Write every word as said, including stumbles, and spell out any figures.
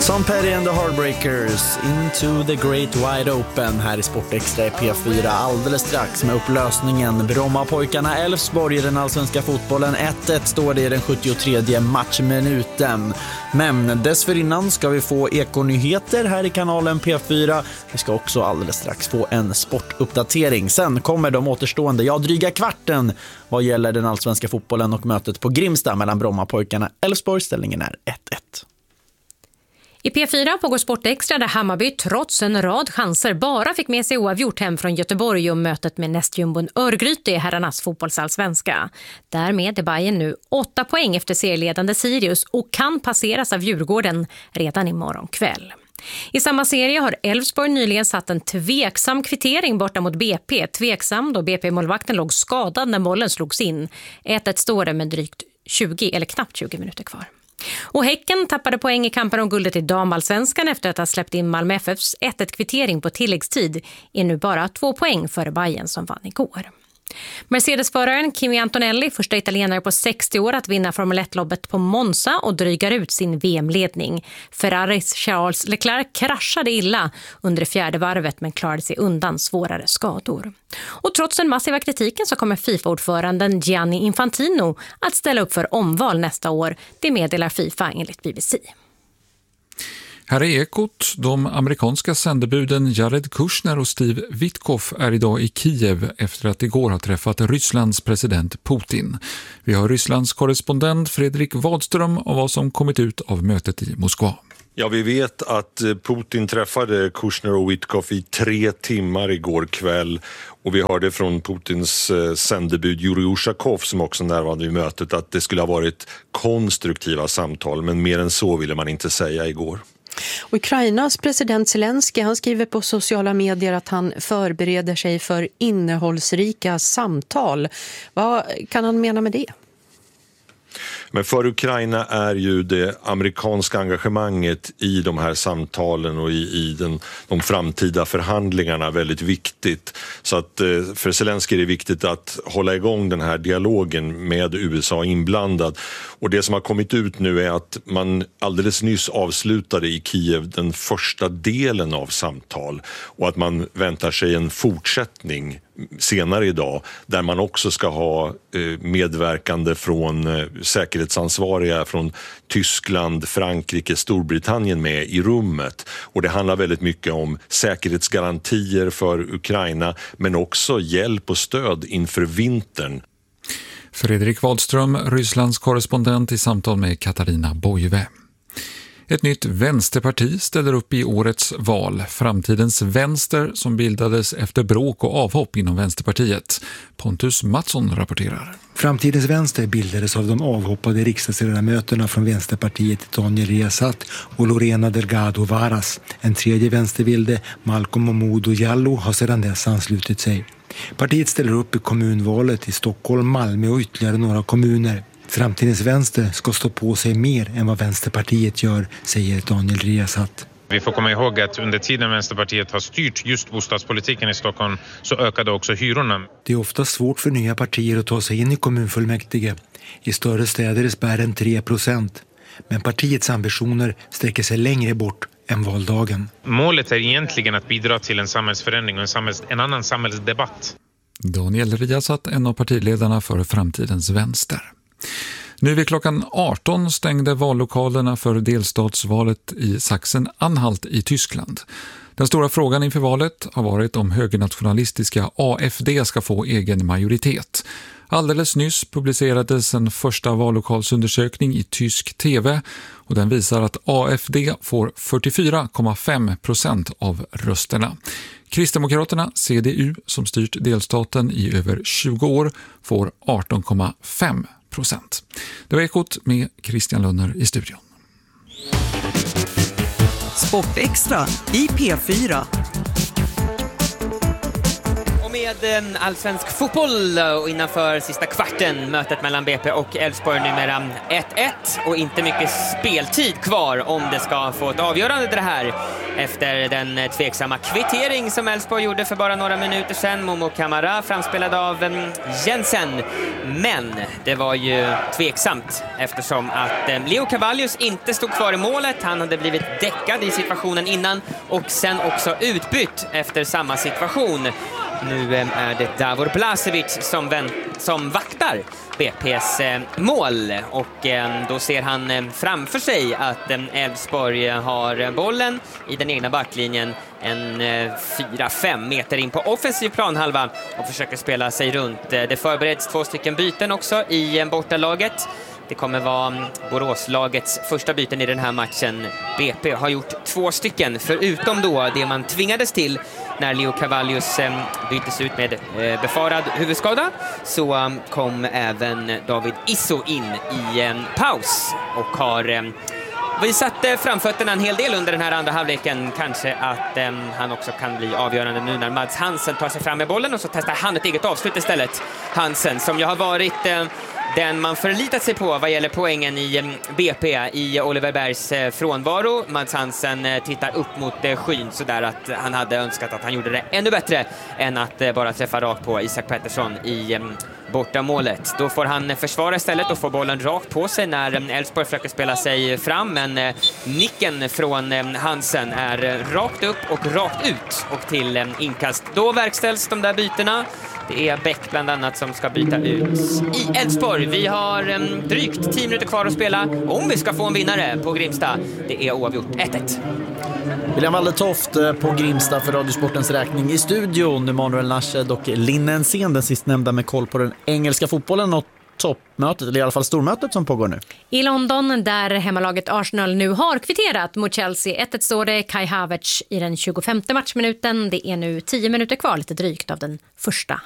Tom Petty and the Heartbreakers, Into the Great Wide Open här i Sportextra i P fyra. Alldeles strax med upplösningen. Brommapojkarna Elfsborg i den allsvenska fotbollen. ett ett står det i den sjuttiotredje matchminuten. Men dessförinnan ska vi få ekonyheter här i kanalen P fyra. Vi ska också alldeles strax få en sportuppdatering. Sen kommer de återstående, ja dryga kvarten vad gäller den allsvenska fotbollen och mötet på Grimsta mellan Brommapojkarna Elfsborg. Ställningen är ett ett. I P fyra pågår Sportextra där Hammarby trots en rad chanser bara fick med sig oavgjort hem från Göteborg och mötet med nästjumbon Örgryte i herrarnas fotbollsallsvenska. Därmed är Bayern nu åtta poäng efter serieledande Sirius och kan passeras av Djurgården redan imorgon kväll. I samma serie har Elfsborg nyligen satt en tveksam kvittering borta mot B P. Tveksam då B P-målvakten låg skadad när bollen slogs in. ett ett står det med drygt tjugo eller knappt tjugo minuter kvar. Och Häcken tappade poäng i kampen om guldet i damallsvenskan efter att ha släppt in Malmö F F:s ett ett kvittering på tilläggstid är nu bara två poäng före Bayern som vann igår. Mercedes-föraren Kimi Antonelli, första italienare på sextio år att vinna Formel ett-loppet på Monza och drygar ut sin V M-ledning. Ferraris Charles Leclerc kraschade illa under det fjärde varvet men klarade sig undan svårare skador. Och trots den massiva kritiken så kommer FIFA-ordföranden Gianni Infantino att ställa upp för omval nästa år. Det meddelar FIFA enligt B B C. Här är Ekot. De amerikanska sändebuden Jared Kushner och Steve Witkoff är idag i Kiev efter att igår ha träffat Rysslands president Putin. Vi har Rysslands korrespondent Fredrik Wadström och vad som kommit ut av mötet i Moskva. Ja, vi vet att Putin träffade Kushner och Witkoff i tre timmar igår kväll. Och vi hörde från Putins sändebud Yuri Ushakov som också närvarade vid mötet att det skulle ha varit konstruktiva samtal. Men mer än så ville man inte säga igår. Och Ukrainas president Zelensky, han skriver på sociala medier att han förbereder sig för innehållsrika samtal. Vad kan han mena med det? Men för Ukraina är ju det amerikanska engagemanget i de här samtalen och i, i den, de framtida förhandlingarna väldigt viktigt. Så att för Zelensky är det viktigt att hålla igång den här dialogen med U S A inblandad. Och det som har kommit ut nu är att man alldeles nyss avslutade i Kiev den första delen av samtal och att man väntar sig en fortsättning senare idag där man också ska ha medverkande från säkerhetsansvariga från Tyskland, Frankrike, Storbritannien med i rummet. Och det handlar väldigt mycket om säkerhetsgarantier för Ukraina men också hjälp och stöd inför vintern. Fredrik Wadström, Rysslands korrespondent i samtal med Katarina Bojve. Ett nytt vänsterparti ställer upp i årets val, Framtidens vänster, som bildades efter bråk och avhopp inom Vänsterpartiet. Pontus Mattsson rapporterar. Framtidens vänster bildades av de avhoppade riksdagsledamöterna från Vänsterpartiet Daniel Riazat och Lorena Delgado Varas. En tredje vänstervilde, Malcolm Momodou Jallow, har sedan dess anslutit sig. Partiet ställer upp i kommunvalet i Stockholm, Malmö och ytterligare några kommuner. Framtidens vänster ska stå på sig mer än vad Vänsterpartiet gör, säger Daniel Riazat. Vi får komma ihåg att under tiden Vänsterpartiet har styrt just bostadspolitiken i Stockholm så ökade också hyrorna. Det är ofta svårt för nya partier att ta sig in i kommunfullmäktige. I större städer är spärren tre procent. Men partiets ambitioner sträcker sig längre bort än valdagen. Målet är egentligen att bidra till en samhällsförändring och en, samhälls- en annan samhällsdebatt. Daniel Riazat, en av partiledarna för Framtidens vänster. Nu vid klockan arton stängde vallokalerna för delstatsvalet i Sachsen-Anhalt i Tyskland. Den stora frågan inför valet har varit om högernationalistiska A F D ska få egen majoritet. Alldeles nyss publicerades en första vallokalsundersökning i tysk tv och den visar att A F D får fyrtiofyra komma fem procent av rösterna. Kristdemokraterna, C D U, som styrt delstaten i över tjugo år, får arton komma fem procent. Det var Ekot med Christian Lunner i studion. Sportextra i P fyra. Och med med allsvensk fotboll och innanför sista kvarten mötet mellan B P och Elfsborg numera ett ett och inte mycket speltid kvar om det ska få ett avgörande det här efter den tveksamma kvittering som Elfsborg gjorde för bara några minuter sedan. Momo Kamara framspelad av Jensen, men det var ju tveksamt eftersom att Leo Cavallius inte stod kvar i målet. Han hade blivit däckad i situationen innan och sen också utbytt efter samma situation. Nu är det Davor Blasevic som, vän, som vaktar B P:s mål och då ser han framför sig att Elfsborg har bollen i den egna backlinjen en fyra fem meter in på offensiv planhalva och försöker spela sig runt. Det förbereds två stycken byten också i bortalaget. Det kommer vara Boråslagets första byten i den här matchen. B P har gjort två stycken, förutom då det man tvingades till när Leo Cavallius byttes ut med befarad huvudskada. Så kom även David Isso in i en paus och har visat framfötterna en hel del under den här andra halvleken. Kanske att han också kan bli avgörande nu när Mads Hansen tar sig fram med bollen och så testar han ett eget avslut istället. Hansen som ju har varit den man förlitat sig på vad gäller poängen i B P i Oliver Bergs frånvaro. Mads Hansen tittar upp mot skyn så där att han hade önskat att han gjorde det ännu bättre än att bara träffa rakt på Isak Pettersson i bortamålet. Då får han försvara istället och få bollen rakt på sig när Elfsborg försöker spela sig fram, men nicken från Hansen är rakt upp och rakt ut och till inkast. Då verkställs de där bytena. Det är Bäck bland annat som ska byta ut i Elfsborg. Vi har um, drygt tio minuter kvar att spela om vi ska få en vinnare på Grimsta. Det är oavgjort ett ett. William Walletoft på Grimsta för Radiosportens räkning. I studion Emanuel Narshed och Linnen Sen, den sistnämnda med koll på den engelska fotbollen och toppmötet, eller i alla fall stormötet som pågår nu. I London där hemmalaget Arsenal nu har kvitterat mot Chelsea. ett ett står det Kai Havertz i den tjugofemte matchminuten. Det är nu tio minuter kvar, lite drygt av den första